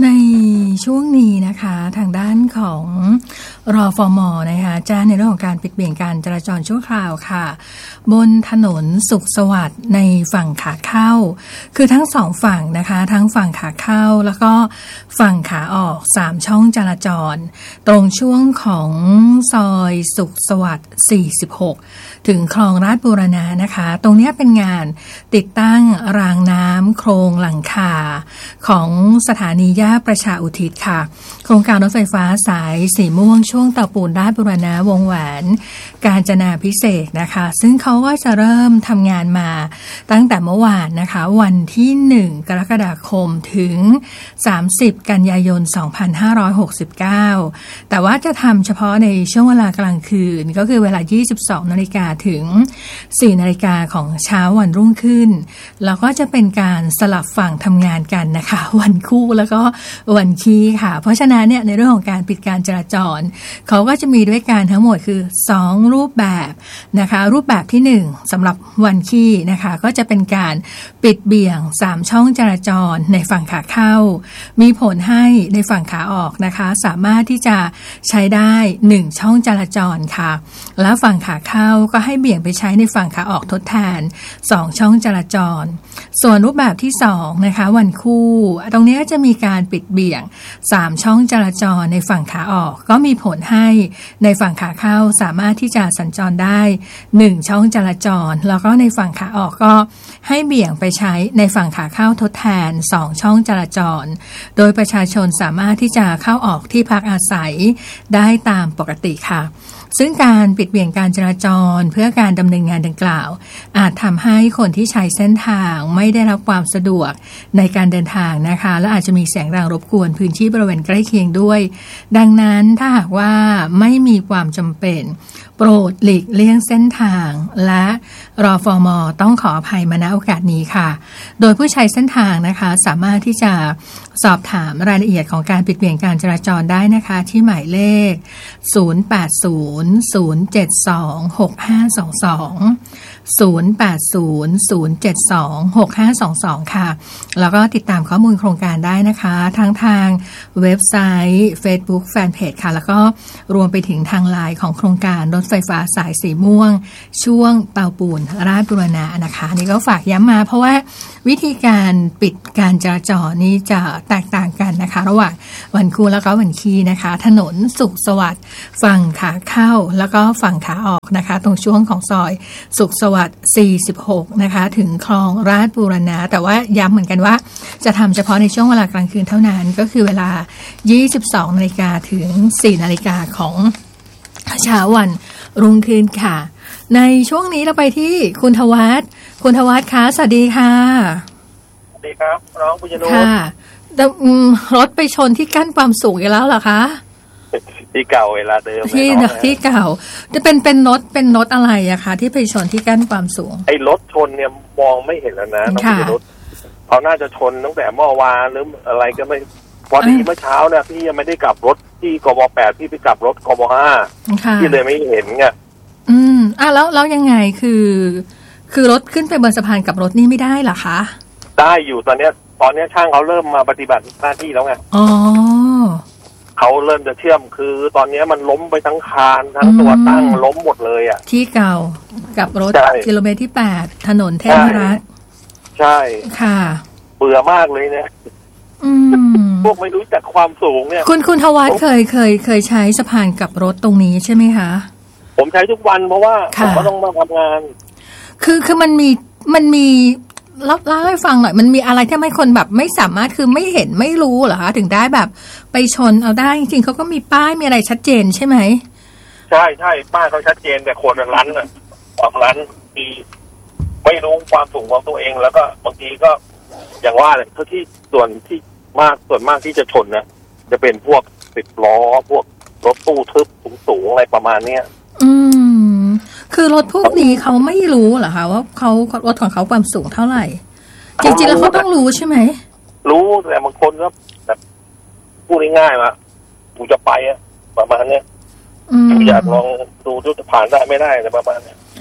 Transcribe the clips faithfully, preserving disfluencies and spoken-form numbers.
ในช่วงนี้นะคะทางด้านของรฟม.นะคะแจ้งในเรื่องของการปิดเบี่ยงการจราจรชั่วคราวค่ะบนถนนสุขสวัสดิ์ในฝั่งขาเข้าคือทั้งสองฝั่งนะคะทั้งฝั่งขาเข้าแล้วก็ฝั่งขาออกสามช่องจราจรตรงช่วงของซอยสุขสวัสดิ์สี่สิบหกถึงคลองราชบูรณะนะคะตรงนี้เป็นงานติดตั้งรางน้ำโครงหลังคาของสถานีย่าประชาอุทิศค่ะโครงการรถไฟฟ้าสายสีม่วงช่วงเตาปูนราชบูรณะวงแหวนกาญจนาภิเษกนะคะซึ่งเขาก็จะเริ่มทำงานมาตั้งแต่เมื่อวานนะคะวันที่หนึ่งกรกฎาคมถึงสามสิบกันยายนสองพันห้าร้อยหกสิบเก้าแต่ว่าจะทำเฉพาะในช่วงเวลากลางคืนก็คือเวลา ยี่สิบสองนาฬิกาถึง สี่นาฬิกาของเช้าวันรุ่งขึ้นแล้วก็จะเป็นการสลับฝั่งทำงานกันนะคะวันคู่แล้วก็วันคีค่ะเพราะฉะนั้นเนี่ยในเรื่องของการปิดการจราจรเขาก็จะมีด้วยกันทั้งหมดคือสองรูปแบบนะคะรูปแบบที่หนึ่งสำหรับวันคีนะคะก็จะเป็นการปิดเบี่ยงสามช่องจราจรในฝั่งขาเข้ามีผลให้ในฝั่งขาออกนะคะสามารถที่จะใช้ได้หนึ่งช่องจราจรค่ะแล้วฝั่งขาเข้าก็ให้เบี่ยงไปใช้ในฝั่งขาออกทดแทนสองช่องจราจรส่วนรูปแบบที่สองนะคะวันคู่ตรงนี้จะมีการปิดเบี่ยงสามช่องจราจรในฝั่งขาออกก็มีผลให้ในฝั่งขาเข้าสามารถที่จะสัญจรได้หนึ่งช่องจราจรแล้วก็ในฝั่งขาออกก็ให้เบี่ยงไปใช้ในฝั่งขาเข้าทดแทนสองช่องจราจรโดยประชาชนสามารถที่จะเข้าออกที่พักอาศัยได้ตามปกติค่ะซึ่งการปิดเบี่ยงการจราจรเพื่อการดำเนินงานดังกล่าวอาจทำให้คนที่ใช้เส้นทางไม่ได้รับความสะดวกในการเดินทางนะคะและอาจจะมีเสียงดังรบกวนพื้นที่บริเวณใกล้เคียงด้วยดังนั้นถ้าหากว่าไม่มีความจำเป็นโปรดหลีกเลี่ยงเส้นทางและรฟม.ต้องขออภัยมาณโอกาสนี้ค่ะโดยผู้ใช้เส้นทางนะคะสามารถที่จะสอบถามรายละเอียดของการปิดเบี่ยงการจราจรได้นะคะที่หมายเลขศูนย์ แปด ศูนย์ ศูนย์ เจ็ด สอง หก ห้า สอง สอง ศูนย์ แปด ศูนย์ ศูนย์ เจ็ด สอง หก ห้า สอง สองค่ะแล้วก็ติดตามข้อมูลโครงการได้นะคะทั้งทางเว็บไซต์ Facebook Fanpage ค่ะแล้วก็รวมไปถึงทางไลน์ของโครงการรถไฟฟ้าสายสีม่วงช่วงเตาปูนราชบูรณะนะคะนี่ก็ฝากย้ำมาเพราะว่าวิธีการปิดการจราจรนี้จะแตกต่างกันนะคะระหว่างวันคู่แล้วก็วันคีนะคะถนนสุขสวัสดิ์ฝั่งขาเข้าแล้วก็ฝั่งขาออกนะคะตรงช่วงของซอยสุขสวัสดิ์สี่สิบหกนะคะถึงคลองราชบูรณะแต่ว่าย้ำเหมือนกันว่าจะทำเฉพาะในช่วงเวลากลางคืนเท่านั้นก็คือเวลา ยี่สิบสองนาฬิกาถึง สี่นาฬิกาของเช้าวันรุ่งขึ้นค่ะในช่วงนี้เราไปที่คุณทวัฒน์คุณทวัฒน์คะสวัสดีค่ะสวัสดีครับน้องปุญญนุชค่ะรถไปชนที่กั้นความสูงอีกแล้วเหรอคะที่เก่าเวลาเดิมที่ที่เก่าจะเป็นเป็นรถเป็นรถอะไรอะคะที่ไปชนที่กั้นความสูงไอ้รถชนเนี่ยมองไม่เห็นแล้วนะน้องปุญญนุชเขาน่าจะชนตั้งแต่เมื่อวานหรืออะไรก็ไม่พอดีเมื่อเช้าเนี่ยพี่ยังไม่ได้กลับรถที่กม.แปดพี่ไปกลับรถกม.ห้าที่เลยไม่เห็นไงอืมอ่ะแล้วแล้วยังไงคือคือรถขึ้นไปบนสะพานกับรถนี่ไม่ได้เหรอคะได้อยู่ตอนเนี้ยตอนเนี้ยช่างเขาเริ่มมาปฏิบัติหน้าที่แล้วไงอ๋อเขาเริ่มจะเชื่อมคือตอนนี้มันล้มไปทั้งคานทั้งตัวตั้งล้มหมดเลยอ่ะที่เก่ากับรถกิโลเมตรที่แปดถนนเทพรัตน์ใช่ค่ะเบื่อมากเลยเนี่ยพวกไม่รู้จักความสูงเนี่ยคุณคุณทวัฒน์เคยเคยเคยใช้สะพานกับรถตรงนี้ใช่ไหมคะผมใช้ทุกวันเพราะว่าผมก็ต้องมาทำงานคือคือมันมีมันมีเล่าเล่าให้ฟังหน่อยมันมีอะไรที่ไม่คนแบบไม่สามารถคือไม่เห็นไม่รู้เหรอคะถึงได้แบบไปชนเอาได้จริงๆเขาก็มีป้ายมีอะไรชัดเจนใช่ไหมใช่ใช่ป้ายเขาชัดเจนแต่คนรั้นอ่ะความรั้นมีไม่รู้ความสูงของตัวเองแล้วก็บางทีก็อย่างว่าเลยเท่าที่ส่วนที่มากส่วนมากที่จะชนนะจะเป็นพวกสิบล้อพวกรถตู้ทึบสูงๆอะไรประมาณเนี้ยอืมคือรถพวกนี้เขาไม่รู้เหรอคะว่าเขารถของเขาความสูงเท่าไหร่จริงๆแล้วเขาต้องรู้ใช่ไหมรู้แต่บางคนก็แบบพูดง่ายๆว่ากูจะไปอะประมาณเนี้ยอยากลองดูจะผ่านได้ไม่ได้อะไรประมาณเนี้ยอ่า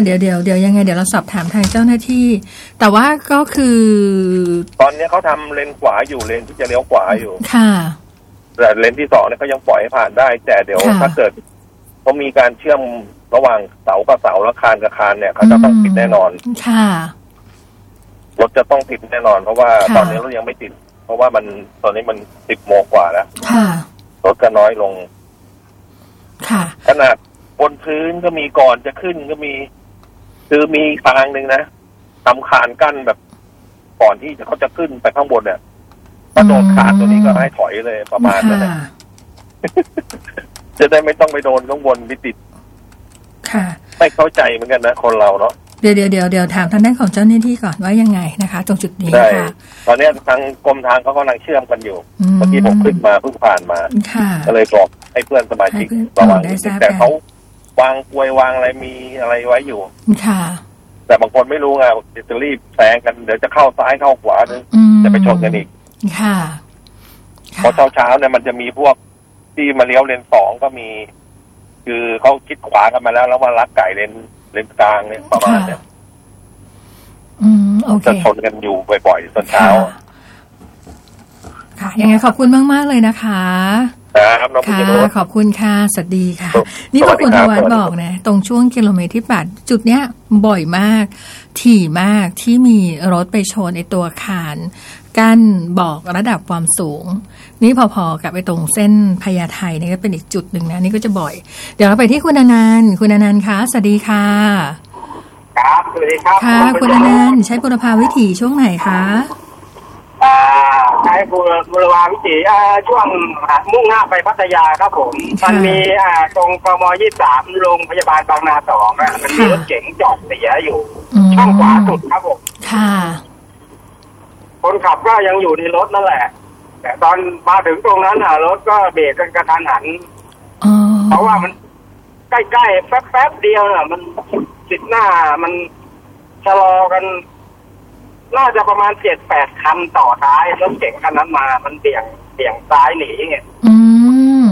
เดี๋ยวเดี๋ยวเดี๋ยวยังไงเดี๋ยวเราสอบถามทางเจ้าหน้าที่แต่ว่าก็คือตอนนี้เขาทำเลนขวาอยู่เลนที่จะเลี้ยวขวาอยู่ค่ะแต่เลนที่สองเนี่ยเขายังปล่อยให้ผ่านได้แต่เดี๋ยวถ้าเกิดเขามีการเชื่อมระหว่างเสากับเสาและคานกับคานเนี่ยเขาจะต้องติดแน่นอนค่ะรถจะต้องติดแน่นอนเพราะว่าตอนนี้รถยังไม่ติดเพราะว่ามันตอนนี้มันสิบโมงกว่าแล้วค่ะรถก็น้อยลงค่ะขนาดบนพื้นก็มีก่อนจะขึ้นก็มีคือมีทางหนึ่งนะทำคานกั้นแบบก่อนที่เขาจะขึ้นไปข้างบนเนี่ยถ้าโดนคานตัวนี้ก็ให้ถอยเลยประมาณนั้นนะจะได้ไม่ต้องไปโดนข้างบนวิติดค่ะไม่เข้าใจเหมือนกันนะคนเราเนาะเดี๋ยวเดี๋ยวเดี๋ยวเดี๋ยวถามทางด้านของเจ้าหน้าที่ก่อนว่ายังไงนะคะตรงจุดนี้ค่ะตอนนี้ทางกรมทางเขากำลังเชื่อมกันอยู่เมื่อกี้ผมขึ้นมาเพิ่งผ่านมาก็เลยบอกให้เพื่อนสมาชิกระวังแต่เขาวางกลวยวางอะไรมีอะไรไว้อยู่ค่ะแต่บางคนไม่รู้ไงจะรีบแซงกันเดี๋ยวจะเข้าซ้ายเข้าขวาจะไปชนกันอีกค่ะพอเช้าเช้าเนี่ยมันจะมีพวกที่มาเลี้ยวเลนสองก็มีคือเขาคิดขวากันมาแล้วแล้วมาลักไก่เลนเลนกลางเนี่ยประมาณเนี่ยอืมโอเคจะชนกันอยู่บ่อยๆตอนเช้าค่ะยังไงขอบคุณมากๆเลยนะคะครับน้องพี่ค่ะขอบคุณค่ะสวัสดีค่ะนี่ก็คุณธวัฒน์บอกนะตรงช่วงกิโลเมตรที่แปดจุดเนี้ยบ่อยมากถี่มากที่มีรถไปชนไอตัวคานกั้นบอกระดับความสูงนี่พอๆกับไอ้ตรงเส้นพญาไทนี่ก็เป็นอีกจุดหนึ่งนะนี่ก็จะบ่อยเดี๋ยวเราไปที่คุณอนันต์คุณอนันต์คะสวัสดีค่ะครับสวัสดีครับค่ะคุณอนันต์ใช้บุรพาวิถีช่วงไหนคะอ่าใช้บุรบุรพาวิถีอ่าช่วงมุ่งหน้าไปพัทยาครับผมมันมีอ่าตรงกม.ยี่สิบสามโรงพยาบาลบางนาสองอ่ะมันมีรถเก๋งจอดเสียอยู่ช่องขวาสุดครับผมค่ะคนขับก็ยังอยู่ในรถนั่นแหละแต่ตอนมาถึงตรงนั้นอ่ะรถก็เบรกกันกระทันหันเพราะว่ามันใกล้ๆแป๊บๆเดียวน่ะมันติดหน้ามันชะลอกันน่าจะประมาณเจ็ดแปดคันต่อท้ายรถเก๋งคันนั้นมามันเบี่ยงเบี่ยงซ้ายหนีไงอืม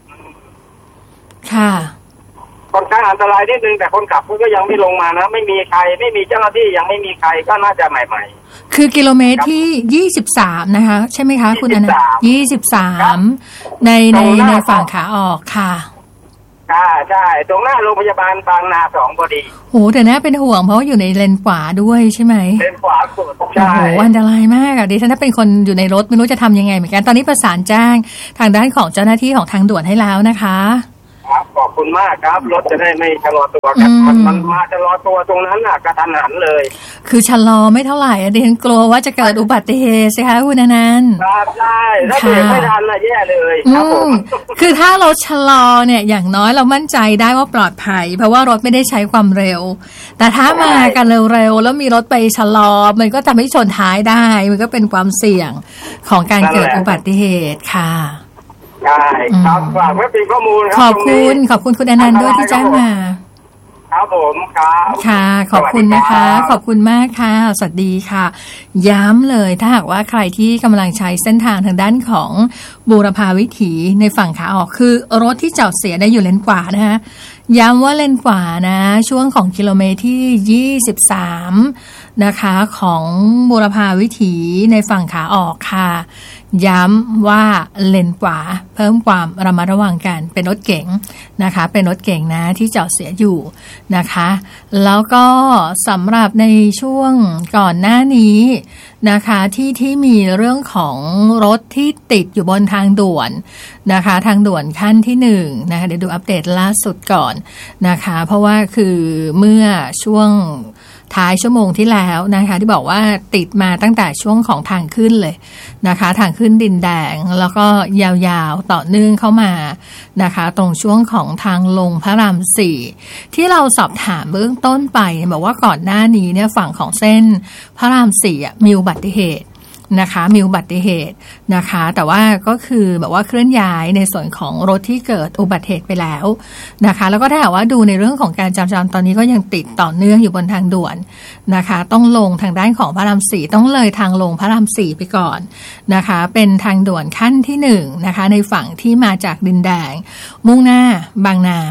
ค่ะค่อนข้างอันตรายนิดนึงแต่คนขับก็ยังไม่ลงมานะไม่มีใครไม่มีเจ้าหน้าที่ยังไม่มีใครก็น่าจะใหม่ๆคือกิโลเมตรที่ยี่สิบสามนะคะใช่ไหมคะคุณอนันต์ยี่สิบสามในในในฝั่งขาออกค่ะค่ะใช่ตรงหน้าโรงพยาบาลบางนาสองพอดีโหแต่น่าเป็นห่วงเพราะว่าอยู่ในเลนขวาด้วยใช่ไหมเลนขวาสุดใช่โอ้โหอันตรายมากอ่ะดิฉันถ้าเป็นคนอยู่ในรถไม่รู้จะทำยังไงเหมือนกันตอนนี้ประสานแจ้งทางด้านของเจ้าหน้าที่ของทางด่วนให้แล้วนะคะครับขอบคุณมากครับรถจะได้ไม่ชะลอตัวกันมันมันมาชะลอตัวตรงนั้นน่ะกระทันหันเลยคือชะลอไม่เท่าไหร่ดิฉันกลัวว่าจะเกิดอุบัติเหตุสิคะคุณอนันต์ครับใช่ถ้าเบรกไม่ทันน่ะแย่เลยครับผมคือถ้าเราชะลอเนี่ยอย่างน้อยเรามั่นใจได้ว่าปลอดภัยเพราะว่ารถไม่ได้ใช้ความเร็วแต่ถ้ามากันเร็วๆแล้วมีรถไปชะลอมันก็ทำให้ชนท้ายได้มันก็เป็นความเสี่ยงของการเกิดอุบัติเหตุค่ะใช่ครับฝากไว้เป็นข้อมูลขอบคุณขอบคุณคุณอนันต์ด้วยที่แจ้งมาครับผมครับค่ะขอบคุณนะคะขอบคุณมากค่ะสวัสดีค่ะย้ำเลยถ้าหากว่าใครที่กำลังใช้เส้นทางทางด้านของบูรพาวิถีในฝั่งขาออกคือรถที่จอดเสียได้อยู่เลนขวานะคะย้ำว่าเลนขวานะช่วงของกิโลเมตรที่ยี่สิบสามนะคะของบูรพาวิถีในฝั่งขาออกค่ะย้ำว่าเลนขวาเพิ่มความระมัดระวังกันเป็นรถเก๋งนะคะเป็นรถเก๋งนะที่จอดเสียอยู่นะคะแล้วก็สำหรับในช่วงก่อนหน้านี้นะคะที่ที่มีเรื่องของรถที่ติดอยู่บนทางด่วนนะคะทางด่วนขั้นที่หนึ่งนะคะเดี๋ยวดูอัปเดตล่าสุดก่อนนะคะเพราะว่าคือเมื่อช่วงท้ายชั่วโมงที่แล้วนะคะที่บอกว่าติดมาตั้งแต่ช่วงของทางขึ้นเลยนะคะทางขึ้นดินแดงแล้วก็ยาวๆต่อเนื่องเข้ามานะคะตรงช่วงของทางลงพระรามสี่ที่เราสอบถามเบื้องต้นไปบอกว่าก่อนหน้านี้เนี่ยฝั่งของเส้นพระรามสี่มีอุบัติเหตุนะคะมีอุบัติเหตุนะคะแต่ว่าก็คือแบบว่าเคลื่อนย้ายในส่วนของรถที่เกิดอุบัติเหตุไปแล้วนะคะแล้วก็ถ้าหากว่าดูในเรื่องของการจราจรตอนนี้ก็ยังติดต่อเนื่องอยู่บนทางด่วนนะคะต้องลงทางด้านของพระรามสี่ต้องเลยทางลงพระรามสี่ไปก่อนนะคะเป็นทางด่วนขั้นที่หนึ่งนะคะในฝั่งที่มาจากดินแดงมุ่งหน้าบางนา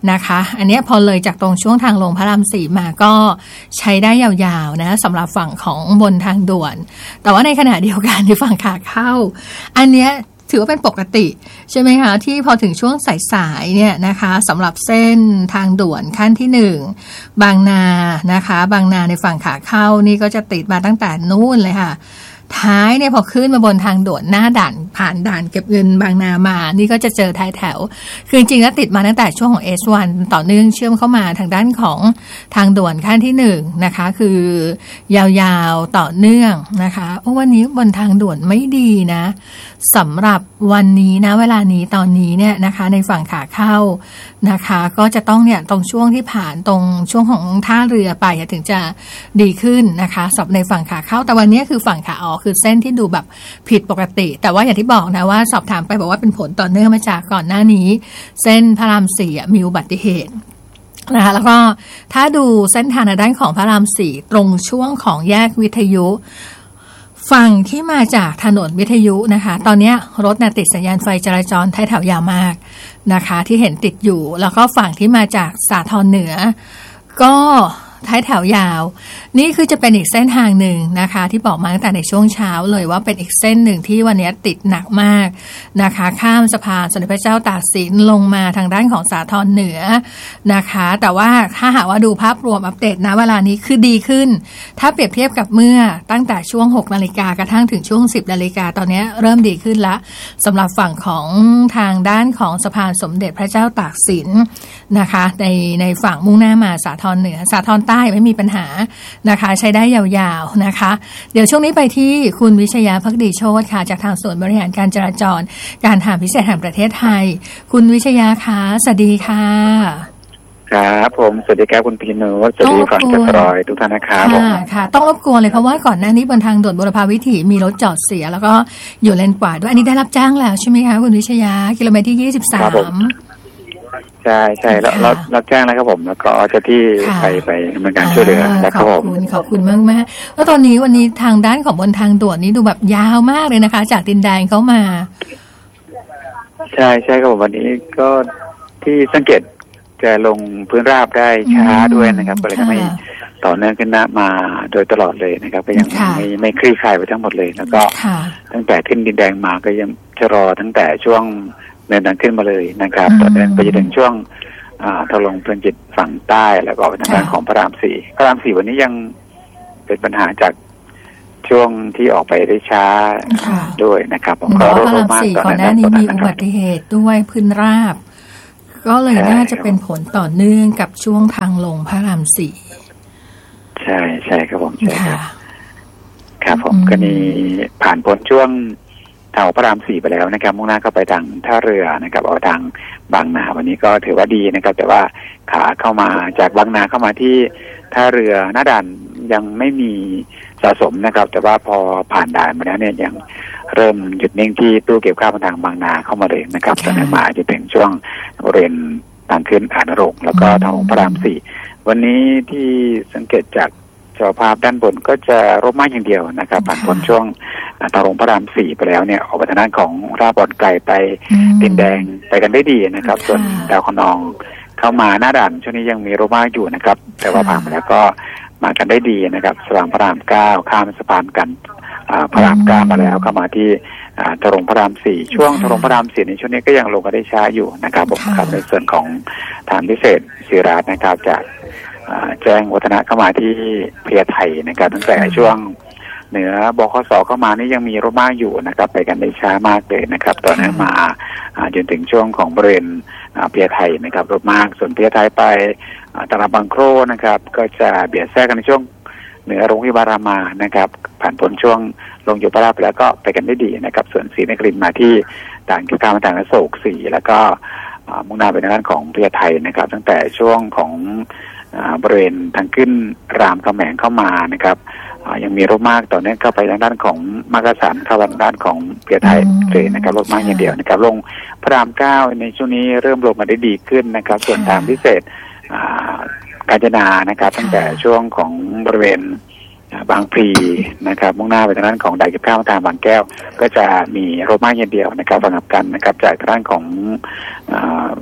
นะคะอันนี้พอเลยจากตรงช่วงทางลงพระรามสี่มาก็ใช้ได้ยาวๆนะสำหรับฝั่งของบนทางด่วนแต่ว่าในขณะเดียวกันในฝั่งขาเข้าอันเนี้ยถือว่าเป็นปกติใช่ไหมคะที่พอถึงช่วงสายๆเนี่ยนะคะสำหรับเส้นทางด่วนขั้นที่หนึ่งบางนานะคะบางนาในฝั่งขาเข้านี่ก็จะติดมาตั้งแต่นู่นเลยค่ะท้ายเนี่ยพอขึ้นมาบนทางด่วนหน้าด่านผ่านด่านเก็บเงินบางนามานี่ก็จะเจอท้ายแถวคือจริงๆแล้วติดมาตั้งแต่ช่วงของ เอส วัน ต่อเนื่องเชื่อมเข้ามาทางด้านของทางด่วนขั้นที่หนึ่งนะคะคือยาวๆต่อเนื่องนะคะโอ้วันนี้บนทางด่วนไม่ดีนะสำหรับวันนี้นะเวลานี้ตอนนี้เนี่ยนะคะในฝั่งขาเข้านะคะก็จะต้องเนี่ยตรงช่วงที่ผ่านตรงช่วงของท่าเรือไปถึงจะดีขึ้นนะคะสำหรับในฝั่งขาเข้าแต่วันนี้คือฝั่งขาออกคือเส้นที่ดูแบบผิดปกติแต่ว่าอย่างที่บอกนะว่าสอบถามไปบอกว่าเป็นผลต่อเนื่องมาจากก่อนหน้านี้เส้นพระรามสี่มีอุบัติเหตุนะคะแล้วก็ถ้าดูเส้นทางด้านของพระรามสี่ตรงช่วงของแยกวิทยุฝั่งที่มาจากถนนวิทยุนะคะตอนนี้รถติดสัญญาณไฟจราจรท้ายแถวยาวมากนะคะที่เห็นติดอยู่แล้วก็ฝั่งที่มาจากสาทรเหนือก็ท้ายแถวยาวนี่คือจะเป็นอีกเส้นทางหนึ่งนะคะที่บอกมาตั้งแต่ในช่วงเช้าเลยว่าเป็นอีกเส้นหนึ่งที่วันนี้ติดหนักมากนะคะข้ามสะพานสมเด็จพระเจ้าตากสินลงมาทางด้านของสาทรเหนือนะคะแต่ว่าถ้าหากว่าดูภาพรวมอัปเดตนะเวลานี้คือดีขึ้นถ้าเปรียบเทียบกับเมื่อตั้งแต่ช่วงหกนาฬิกากระทั่งถึงช่วงสิบนาฬิกาตอนนี้เริ่มดีขึ้นละสำหรับฝั่งของทางด้านของสะพานสมเด็จพระเจ้าตากสินนะคะในในฝั่งมุ่งหน้ามาสาทรเหนือสาทรใต้ไม่มีปัญหานะคะใช้ได้ยาวๆนะคะเดี๋ยวช่วงนี้ไปที่คุณวิชยาภักดีโชติค่ะจากทางส่วนบริหารการจราจรการทางพิเศษแห่งประเทศไทยคุณวิชยาคะสวัสดีค่ะครับผมสวัสดีครับคุณพีโนสวัสดีฝั่งจักรรอยทุกท่านนะครับผมค่ะต้องรบกวนเลยเพราะว่าก่อนหน้านี้บนทางด่วนบุรพาวิถีมีรถจอดเสียแล้วก็อยู่เลนขวาด้วยอันนี้ได้รับจ้างแล้วใช่ไหมคะคุณวิชยากิโลเมตรที่ยี่สิบสามใช่ใช่แล้วเราเราแจ้งแล้วครับผมแล้วก็จะที่ไปไปดำเนินการช่วยเหลือแล้วครับผมขอบคุณขอบคุณมากมากแล้วตอนนี้วันนี้ทางด้านของบนทางด่วนนี้ดูแบบยาวมากเลยนะคะจากดินแดงเข้ามาใช่ใช่ครับผมวันนี้ก็ที่สังเกตจะลงพื้นราบได้ช้าด้วยนะครับก็เลยทำให้ต่อเนื่องขึ้นหน้ามาโดยตลอดเลยนะครับก็ยังไม่ไม่คลี่คลายไปทั้งหมดเลยแล้วก็ตั้งแต่ขึ้นดินแดงมาก็ยังชะลอตั้งแต่ช่วงเดินทางขึ้นมาเลยนะครับต่อเนื่องไปจนถึงช่วงทางลงเพลินจิตฝั่งใต้แล้วก็ทางด้านของพระรามสี่พระรามสี่วันนี้ยังเป็นปัญหาจากช่วงที่ออกไปได้ช้าด้วยนะครับผมก็รถมากก่อนหน้านี้มีอุบัติเหตุด้วยพื้นราบก็เลยน่าจะเป็นผลต่อเนื่องกับช่วงทางลงพระรามสี่ใช่ใช่ครับผมใช่ครับครับผมก็นี่ผ่านพ้นช่วงทางพระรามสี่ไปแล้วนะครับมุ่งหน้าเข้าไปทางท่าเรือนะครับเอาทางบางนาวันนี้ก็ถือว่าดีนะครับแต่ว่าขาเข้ามาจากบางนาเข้ามาที่ท่าเรือหน้าด่านยังไม่มีสะสมนะครับแต่ว่าพอผ่านด่านมาแล้วเนี่ยยังเริ่มหยุดนิ่งที่ตู้เก็บข้าวทางบางนาเข้ามาเลยนะครับตอนนี้มาจะถึงช่วงบริเวณทางขึ้นอาณารงค์แล้วก็ทางพระรามสี่วันนี้ที่สังเกตจากสภาพด้านบนก็จะรบมากอย่างเดียวนะครับผ่านพ้นช่วงทางลงพระรามสี่ไปแล้วเนี่ยออกไปทางด้านของราบบ่อนไกลไปดินแดงไปกันได้ดีนะครับส่วนดาวขนองเข้ามาหน้าด่านช่วงนี้ยังมีรบมากอยู่นะครับแต่ว่าผ่านมาแล้วก็มากันได้ดีนะครับสว่างพระรามเก้าข้ามสะพานกันพระรามเก้ามาแล้วเข้ามาที่ทางลงพระรามสี่ช่วงทางลงพระรามสี่ในช่วงนี้ก็ยังลงกันได้ช้าอยู่นะครับผมครับในส่วนของฐานพิเศษศิราชนะครับจากแจ้งวัฒนะเข้ามาที่พญาไทนะครับตั้งแต่ช่วงเหนือบขสเข้ามานี่ยังมีรถมากอยู่นะครับไปกันได้ช้ามากเลยนะครับตอนนั้นมาจนถึงช่วงของบริเวณพญาไทนะครับรถมากส่วนพญาไทไปตลาดบางโครนะครับก็จะเบียดแทรกกันในช่วงเหนือโรงพยาบาลรามานะครับผ่านพ้นช่วงลงอยู่พระราบแล้วก็ไปกันได้ดีนะครับส่วนศรีนครินทร์มาที่ด่านกิจการต่างๆโศกสี่แล้วก็มุ่งหน้าไปในด้านของพญาไทนะครับตั้งแต่ช่วงของบริเวณทางขึ้นรามคำแหงเข้ามานะครับยังมีรถมากต่อเนื่องเข้าไปทางด้านของมักกะสันเข้าทางด้านของเพียไทยเลยนะครับรถมากอย่างเดียวนะครับลงพระรามเก้าในช่วงนี้เริ่มลงมาได้ดีขึ้นนะครับส่วนทางพิเศษกาญจนานะครับตั้งแต่ช่วงของบริเวณบางพลีนะครับมุ่งหน้าไปทางด้านของด่านเก็บข้าวทางบางแก้วก็จะมีรถมากอย่างเดียวนะครับสำหรับกันนะครับจากทางด้านของ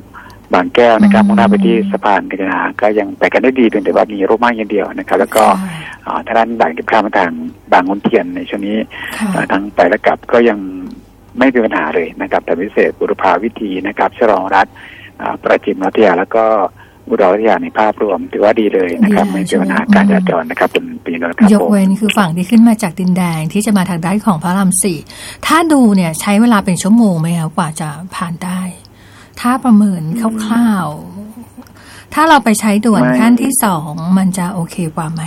บางแก้วนะครับมุ่งหน้าไปที่สะพานกาญจนาก็ยังไปกันได้ดีเพียงแต่ว่ามีรถมากอย่างเดียวนะครับแล้วก็ทางด้านด่านเก็บข้ามทางบางขุนเทียนในช่วงนี้ทางไปและกลับก็ยังไม่มีปัญหาเลยนะครับแต่พิเศษบุรพาวิถีนะครับชลองรัฐประจิมรัตยาแล้วก็อุดรธานีในภาพรวมถือว่าดีเลยนะครับไม่มีปัญหาการจราจรนะครับเป็นปีนครับยกเว้นคือฝั่งที่ขึ้นมาจากดินแดงที่จะมาทางด้านของพระรามสี่ถ้าดูเนี่ยใช้เวลาเป็นชั่วโมงไหมครับกว่าจะผ่านได้ถ้าประเมินคร่าวๆถ้าเราไปใช้ด่วนขั้นที่สองมันจะโอเคกว่าไหม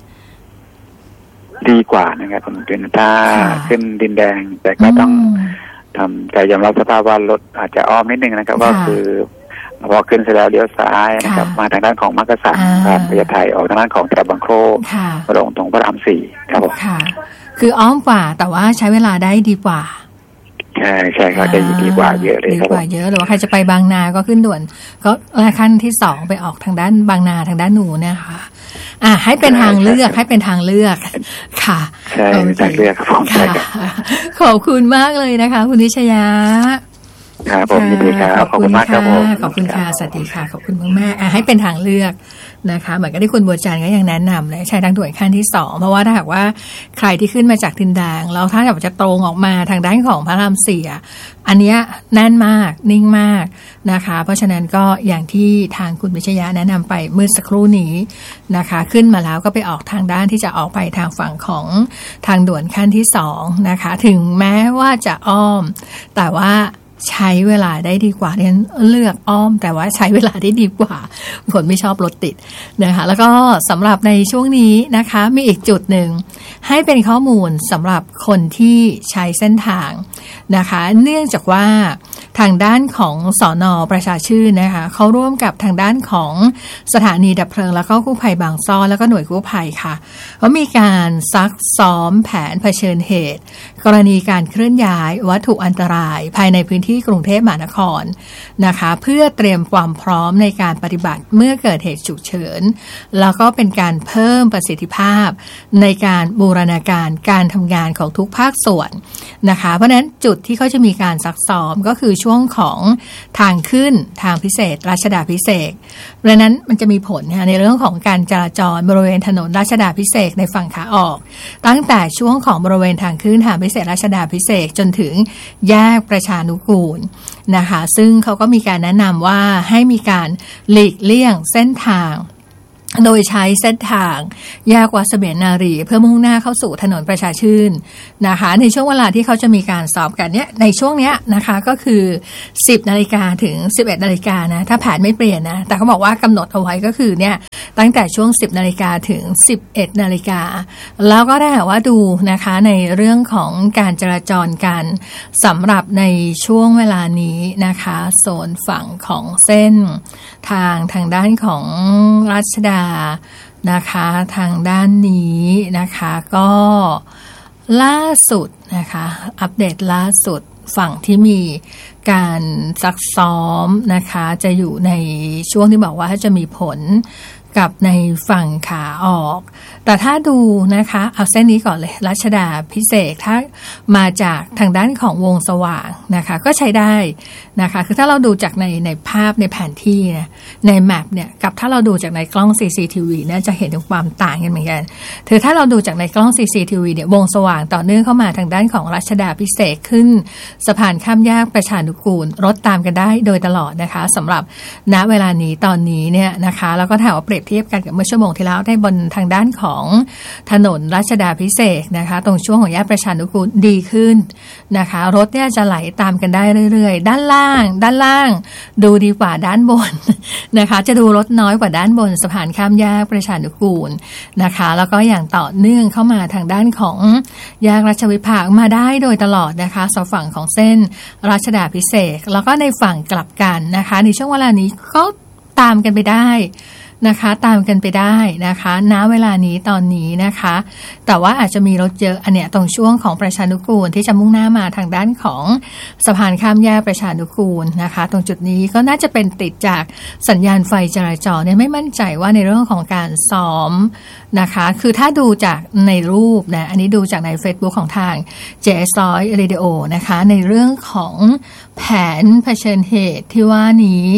ดีกว่านะครับผมเป็นถ้าขึ้นดินแดงแต่ก็ต้องทำแต่ยอมรับสภาพว่ารถอาจจะอ้อมนิดนึงนะครับก็คือพอขึ้นเสร็จแล้วเลี้ยวซ้ายนะครับมาทางด้านของมักกะสันผ่านพญาไทออกทางด้านของตะบังโคมาลงตรงพระรามสี่ครับผมคืออ้อมกว่าแต่ว่าใช้เวลาได้ดีกว่าใช่ใช่เขาจะดีกว่าเยอะเลยดีกว่าเยอะหรือว่าใครจะไปบางนาก็ขึ้นด่วนก็ขั้นที่สองไปออกทางด้านบางนาทางด้านหนูนะคะอ่ะให้เป็นทางเลือกให้เป็นทางเลือกค่ะใช่เป็นทางเลือกครับผมค่ะขอบคุณมากเลยนะคะคุณนิชยาครับผมยินดีครับขอบคุณมากครับผมขอบคุณค่ะสวัสดีค่ะขอบคุณมากๆให้เป็นทางเลือกนะคะเหมือนกับที่คุณบัวจันทร์ก็ยังแนะนำเลยใช้ทางด่วนขั้นที่สองเพราะว่าถ้าหากว่าใครที่ขึ้นมาจากดินแดงแล้วถ้าอยากจะตรงออกมาทางด้านของพระรามสี่อันเนี้ยแน่นมากนิ่งมากนะคะเพราะฉะนั้นก็อย่างที่ทางคุณวิชยะแนะนำไปเมื่อสักครู่นี้นะคะขึ้นมาแล้วก็ไปออกทางด้านที่จะออกไปทางฝั่งของทางด่วนขั้นที่สองนะคะถึงแม้ว่าจะอ้อมแต่ว่าใช้เวลาได้ดีกว่าเรียนเลือกอ้อมแต่ว่าใช้เวลาได้ดีกว่าคนไม่ชอบรถติดนะคะแล้วก็สำหรับในช่วงนี้นะคะมีอีกจุดหนึ่งให้เป็นข้อมูลสำหรับคนที่ใช้เส้นทางนะคะเนื่องจากว่าทางด้านของสน.ประชาชื่นนะคะเขาร่วมกับทางด้านของสถานีดับเพลิงแล้วก็กู้ภัยบางซ่อนแล้วก็หน่วยกู้ภัยค่ะว่ามีการซักซ้อมแผนเผชิญเหตุกรณีการเคลื่อนย้ายวัตถุอันตรายภายในพื้นที่กรุงเทพมหานครนะคะเพื่อเตรียมความพร้อมในการปฏิบัติเมื่อเกิดเหตุฉุกเฉินแล้วก็เป็นการเพิ่มประสิทธิภาพในการบูรณาการการทำงานของทุกภาคส่วนนะคะเพราะฉะนั้นจุดที่เขาจะมีการซักซ้อมก็คือช่วงของทางขึ้นทางพิเศษรัชดาภิเษกเพราะนั้นมันจะมีผลในเรื่องของการจราจรบริเวณถนนรัชดาภิเษกในฝั่งขาออกตั้งแต่ช่วงของบริเวณทางขึ้นทางพิเศษรัชดาภิเษกจนถึงแยกประชานุกูลนะคะซึ่งเขาก็มีการแนะนำว่าให้มีการหลีกเลี่ยงเส้นทางโดยใช้เส้นทางแยกวัดเสมียนนารีเพื่อมุ่งหน้าเข้าสู่ถนนประชาชื่นนะคะในช่วงเวลาที่เขาจะมีการสอบกันเนี้ยในช่วงเนี้ยนะคะก็คือสิบนาฬิกาถึงสิบเอ็ดนาฬิกานะถ้าแผนไม่เปลี่ยนนะแต่เขาบอกว่ากำหนดเอาไว้ก็คือเนี่ยตั้งแต่ช่วงสิบนาฬิกาถึงสิบเอ็ดนาฬิกาแล้วก็ได้ว่าดูนะคะในเรื่องของการจราจรกันสำหรับในช่วงเวลานี้นะคะโซนฝั่งของเส้นทางทางด้านของรัชดานะคะทางด้านนี้นะคะก็ล่าสุดนะคะอัปเดตล่าสุดฝั่งที่มีการซักซ้อมนะคะจะอยู่ในช่วงที่บอกว่าจะมีผลกับในฝั่งขาออกแต่ถ้าดูนะคะเอาเส้นนี้ก่อนเลยรัชดาภิเษกถ้ามาจากทางด้านของวงสว่างนะคะก็ใช้ได้นะคะคือถ้าเราดูจากในในภาพในแผนที่นะในแมปเนี่ยกับถ้าเราดูจากในกล้อง ซี ซี ที วี เนี่ยจะเห็นถึงความต่างกันเหมือนกันคือถ้าเราดูจากในกล้อง ซี ซี ที วี เนี่ยวงสว่างต่อเนื่องเข้ามาทางด้านของรัชดาภิเษกขึ้นสะพานข้ามแยกประชานุกูลรถตามกันได้โดยตลอดนะคะสำหรับณเวลานี้ตอนนี้เนี่ยนะคะแล้วก็ถามว่าเปรียบเทียบกันกับเมื่อชั่วโมงที่แล้วได้บนทางด้านของถนนรัชดาภิเษกนะคะตรงช่วงของแยกประชานุกูลดีขึ้นนะคะรถเนี่ยจะไหลตามกันได้เรื่อยๆด้านล่างด้านล่างดูดีกว่าด้านบนนะคะจะดูรถน้อยกว่าด้านบนสะพานข้ามแยกประชานุกูลนะคะแล้วก็อย่างต่อเนื่องเข้ามาทางด้านของแยกราชวิภามาได้โดยตลอดนะคะสองฝั่งของเส้นรัชดาภิเษกแล้วก็ในฝั่งกลับกันนะคะในช่วงเวลานี้ก็ตามกันไปได้นะคะตามกันไปได้นะคะณเวลานี้ตอนนี้นะคะแต่ว่าอาจจะมีรถเยอะอันเนี้ยตรงช่วงของประชานุกูลที่จะมุ่งหน้ามาทางด้านของสะพานข้ามแยกประชานุกูลนะคะตรงจุดนี้ก็น่าจะเป็นติดจากสัญญาณไฟจราจรเนี่ยไม่มั่นใจว่าในเรื่องของการซ้อมนะคะคือถ้าดูจากในรูปนะอันนี้ดูจากใน Facebook ของทาง เจ เอส ร้อย Radio นะคะในเรื่องของแผนเผชิญเหตุที่ว่านี้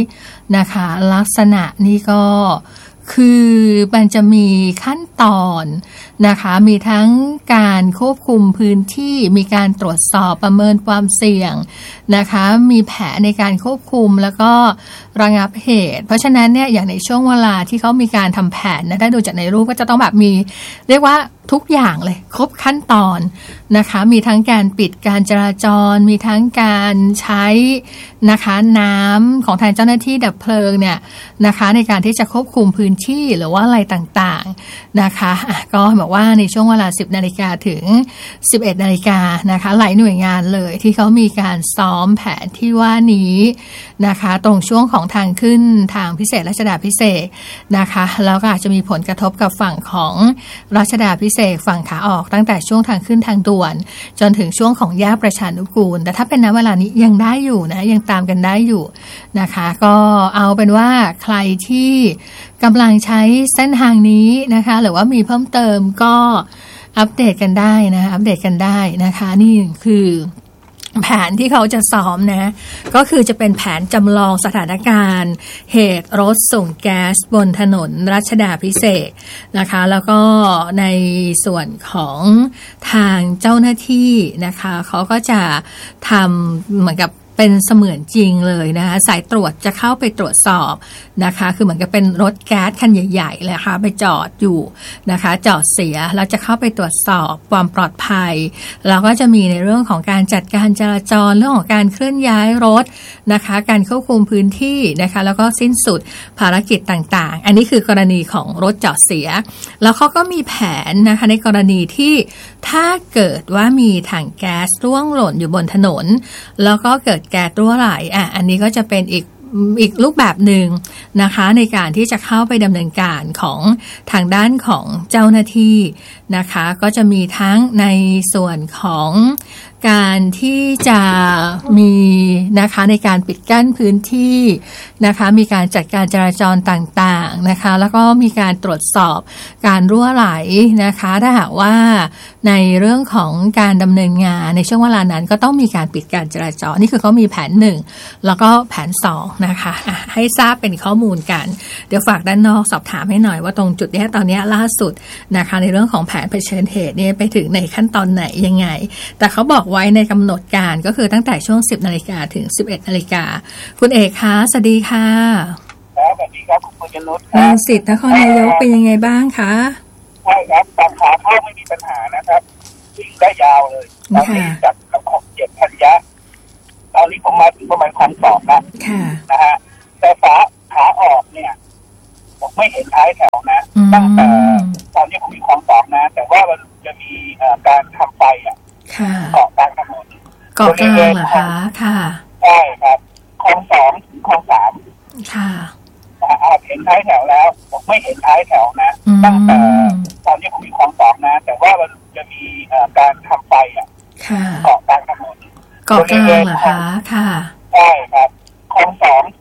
นะคะลักษณะนี้ก็คือมันจะมีขั้นตอนนะคะมีทั้งการควบคุมพื้นที่มีการตรวจสอบประเมินความเสี่ยงนะคะมีแผนในการควบคุมแล้วก็ระงับเหตุเพราะฉะนั้นเนี่ยอย่างในช่วงเวลาที่เขามีการทำแผนนะถ้าดูจากในรูปก็จะต้องแบบมีเรียกว่าทุกอย่างเลยครบขั้นตอนนะคะมีทั้งการปิดการจราจรมีทั้งการใช้นะคะน้ำของทางเจ้าหน้าที่ดับเพลิงเนี่ยนะคะในการที่จะควบคุมพื้นที่หรือว่าอะไรต่างๆนะคะก็บอกว่าในช่วงเวลา สิบนาฬิกาถึง สิบเอ็ดนาฬิกานะคะหลายหน่วยงานเลยที่เขามีการซ้อมแผนที่ว่านี้นะคะตรงช่วงของทางขึ้นทางพิเศษรัชดาภิเษกนะคะแล้วก็อาจจะมีผลกระทบกับฝั่งของรัชดาภิเษกฝั่งขาออกตั้งแต่ช่วงทางขึ้นทางด่วนจนถึงช่วงของแยกประชานุกูลแต่ถ้าเป็นณเวลานี้ยังได้อยู่นะยังตามกันได้อยู่นะคะก็เอาเป็นว่าใครที่กำลังใช้เส้นทางนี้นะคะหรือว่ามีเพิ่มเติมก็อัปเดตกันได้นะอัปเดตกันได้นะคะนี่คือแผนที่เขาจะซ้อมนะก็คือจะเป็นแผนจำลองสถานการณ์เหตุรถส่งแก๊สบนถนนรัชดาภิเษกนะคะแล้วก็ในส่วนของทางเจ้าหน้าที่นะคะเขาก็จะทำเหมือนกับเป็นเสมือนจริงเลยนะคะสายตรวจจะเข้าไปตรวจสอบนะคะคือเหมือนกับเป็นรถแก๊สคันใหญ่ๆเลยค่ะไปจอดอยู่นะคะจอดเสียแล้วจะเข้าไปตรวจสอบความปลอดภัยแล้วก็จะมีในเรื่องของการจัดการจราจรเรื่องของการเคลื่อนย้ายรถนะคะการควบคุมพื้นที่นะคะแล้วก็สิ้นสุดภารกิจต่างๆอันนี้คือกรณีของรถจอดเสียแล้วเขาก็มีแผนนะคะในกรณีที่ถ้าเกิดว่ามีถังแก๊สร่วงหล่นอยู่บนถนนแล้วก็เกิดแก๊สรั่วไหลอ่ะอันนี้ก็จะเป็นอีกอีกรูปแบบหนึ่งนะคะในการที่จะเข้าไปดำเนินการของทางด้านของเจ้าหน้าที่นะคะก็จะมีทั้งในส่วนของการที่จะมีนะคะในการปิดกั้นพื้นที่นะคะมีการจัดการจราจรต่างๆนะคะแล้วก็มีการตรวจสอบการรั่วไหลนะคะถ้าหากว่าในเรื่องของการดำเนินงานในช่วงเวลานั้นก็ต้องมีการปิดการจราจรนี่คือเขามีแผนหนึ่งแล้วก็แผนสองนะคะให้ทราบเป็นข้อมูลกันเดี๋ยวฝากด้านนอกสอบถามให้หน่อยว่าตรงจุดนี้ตอนนี้ล่าสุดนะคะในเรื่องของแผนเผชิญเหตุนี่ไปถึงในขั้นตอนไหนยังไงแต่เขาบอกไว้ในกำหนดการก็คือตั้งแต่ช่วง สิบนาฬิกาถึง สิบเอ็ดนาฬิกาคุณเอกคะสวัสดีค่ะครับสวัสดีครับคุณปุญญนุชนายสิทธิ์นครนายกเป็นยังไงบ้างคะใช่ครับตามขาเข้าไม่มีปัญหานะครับวิ่งได้ยาวเลยตอนนี้จากลำคลองเจ็ดพันยะตอนนี้ผมมาถึงประมาณคลองสองแล้วนะฮะแต่ขาขาออกเนี่ยผมไม่เห็นท้ายแถวนะตั้งแต่ตอนนี้ผมมีคลองสองนะแต่ว่ามันจะมีการทำไฟอ่ะเกาะกลางถนนเกาะกลางเหรอคะค่ะใช่ครับคลองสองถึงคลองสามค่ะอาจเห็นท้ายแถวแล้วผมไม่เห็นท้ายแถวนะตั้งแต่ตอนนี้ผมมีคลองสองนะแต่ว่ามันจะมีการทำไฟอ่ะเกาะกลางถนนเกาะกลางเหรอคะค่ะใช่ครับคลองสองถึ